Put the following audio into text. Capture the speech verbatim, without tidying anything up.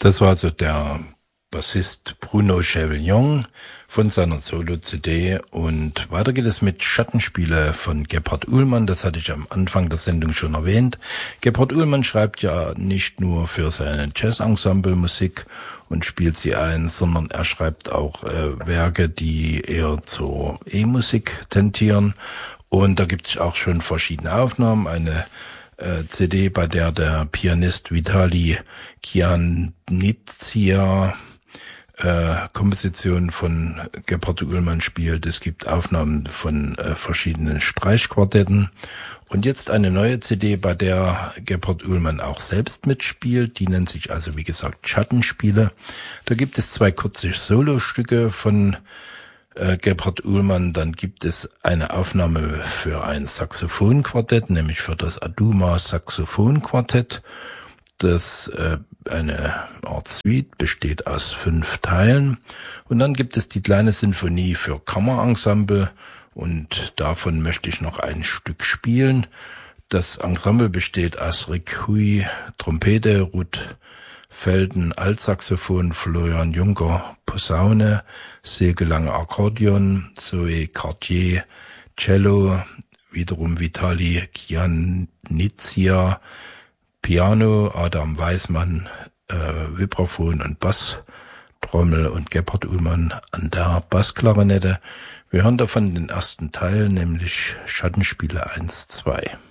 Das war so der Bassist Bruno Chevillon von seiner Solo-C D, und weiter geht es mit Schattenspiele von Gebhard Uhlmann. Das hatte ich am Anfang der Sendung schon erwähnt. Gebhard Uhlmann schreibt ja nicht nur für seine Jazz-Ensemble Musik und spielt sie ein, sondern er schreibt auch äh, Werke, die eher zur E-Musik tendieren. Und da gibt es auch schon verschiedene Aufnahmen. Eine äh, C D, bei der der Pianist Vitali Kianitsia Äh, Kompositionen von Gebhard Uhlmann spielt. Es gibt Aufnahmen von äh, verschiedenen Streichquartetten. Und jetzt eine neue C D, bei der Gebhard Uhlmann auch selbst mitspielt. Die nennt sich also, wie gesagt, Schattenspiele. Da gibt es zwei kurze Solostücke von äh, Gebhard Uhlmann. Dann gibt es eine Aufnahme für ein Saxophonquartett, nämlich für das Aduma Saxophonquartett. Das äh, eine Art Suite besteht aus fünf Teilen. Und dann gibt es die kleine Sinfonie für Kammerensemble, und davon möchte ich noch ein Stück spielen. Das Ensemble besteht aus Rick Hui, Trompete, Ruth Felden, Altsaxophon, Florian Juncker, Posaune, Silke Lange Akkordeon, Zoe Cartier, Cello, wiederum Vitali Kianitsia, Piano, Adam Weismann, äh, Vibraphon und Basstrommel und Gebhard Uhlmann an der Bassklarinette. Wir hören davon den ersten Teil, nämlich Schattenspiele eins, zwei.